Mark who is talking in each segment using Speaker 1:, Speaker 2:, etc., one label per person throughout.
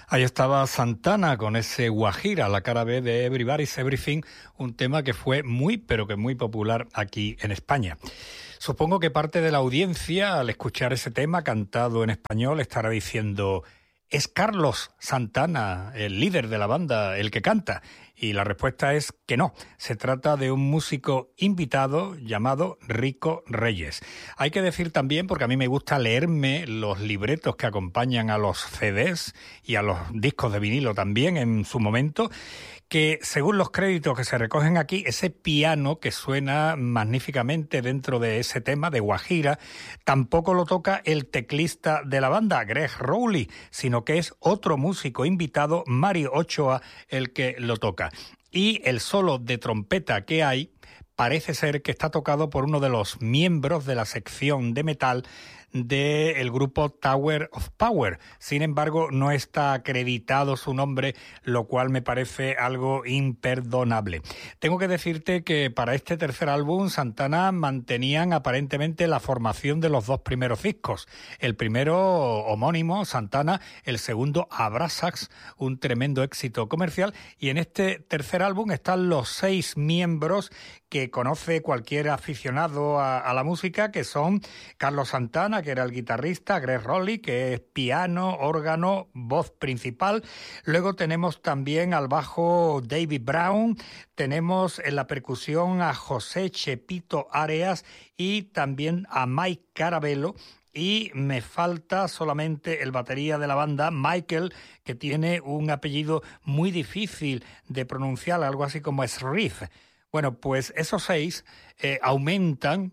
Speaker 1: Ahí estaba Santana con ese Guajira, la cara B de Everybody's Everything, un tema que fue muy, pero que muy popular aquí en España. Supongo que parte de la audiencia, al escuchar ese tema cantado en español, estará diciendo: ¿es Carlos Santana, el líder de la banda, el que canta? Y la respuesta es que no. Se trata de un músico invitado llamado Rico Reyes. Hay que decir también, porque a mí me gusta leerme los libretos que acompañan a los CDs y a los discos de vinilo también en su momento, que según los créditos que se recogen aquí, ese piano que suena magníficamente dentro de ese tema de Guajira, tampoco lo toca el teclista de la banda, Greg Rowley, sino que es otro músico invitado, Mario Ochoa, el que lo toca. Y el solo de trompeta que hay parece ser que está tocado por uno de los miembros de la sección de metal del grupo Tower of Power. Sin embargo, no está acreditado su nombre, lo cual me parece algo imperdonable. Tengo que decirte que para este tercer álbum Santana mantenían aparentemente la formación de los dos primeros discos. El primero homónimo, Santana, el segundo Abrasax, un tremendo éxito comercial, y en este tercer álbum están los 6 miembros que conoce cualquier aficionado a la música, que son Carlos Santana, que era el guitarrista, Greg Rowley, que es piano, órgano, voz principal. Luego tenemos también al bajo David Brown, tenemos en la percusión a José Chepito Areas y también a Mike Carabello. Y me falta solamente el batería de la banda, Michael, que tiene un apellido muy difícil de pronunciar, algo así como Sriff. Bueno, pues esos 6 aumentan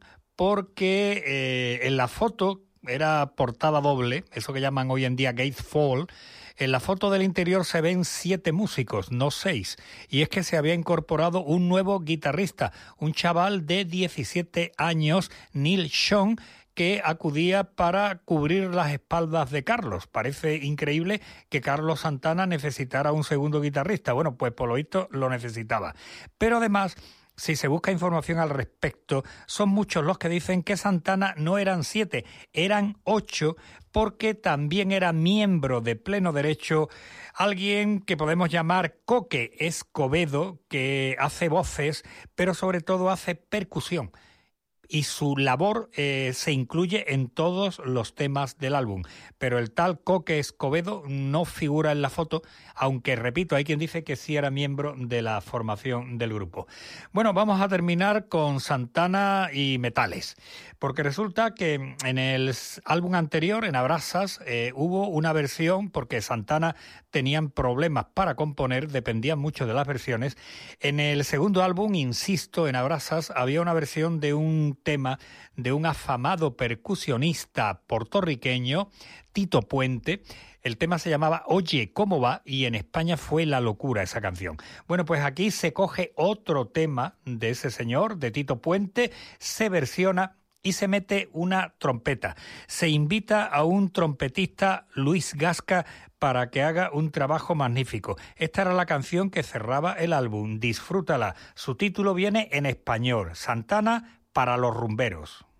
Speaker 1: porque en la foto era portada doble, eso que llaman hoy en día gatefold. En la foto del interior se ven 7 músicos, no 6. Y es que se había incorporado un nuevo guitarrista, un chaval de 17 años, Neil Sean, que acudía para cubrir las espaldas de Carlos. Parece increíble que Carlos Santana necesitara un segundo guitarrista. Bueno, pues por lo visto lo necesitaba. Pero además, si se busca información al respecto, son muchos los que dicen que Santana no eran 7, eran 8, porque también era miembro de pleno derecho alguien que podemos llamar Coque Escobedo, que hace voces, pero sobre todo hace percusión. Y su labor se incluye en todos los temas del álbum. Pero el tal Coque Escobedo no figura en la foto, aunque, repito, hay quien dice que sí era miembro de la formación del grupo. Bueno, vamos a terminar con Santana y metales, porque resulta que en el álbum anterior, en Abrasas, hubo una versión, porque Santana tenían problemas para componer, dependían mucho de las versiones. En el segundo álbum, insisto, en Abrasas, había una versión de un tema de un afamado percusionista puertorriqueño, Tito Puente. El tema se llamaba Oye, ¿cómo va? Y en España fue la locura esa canción. Bueno, pues aquí se coge otro tema de ese señor, de Tito Puente, se versiona y se mete una trompeta. Se invita a un trompetista, Luis Gasca, para que haga un trabajo magnífico. Esta era la canción que cerraba el álbum. Disfrútala. Su título viene en español: Santana para los rumberos.